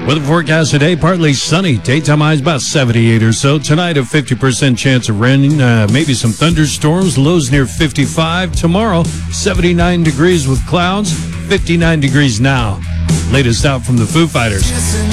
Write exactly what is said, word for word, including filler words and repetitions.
Weather forecast today, partly sunny. Daytime highs about seventy-eight or so. Tonight, a fifty percent chance of rain, uh, maybe some thunderstorms. Lows near fifty-five. Tomorrow, seventy-nine degrees with clouds, fifty-nine degrees now. Latest out from the Foo Fighters.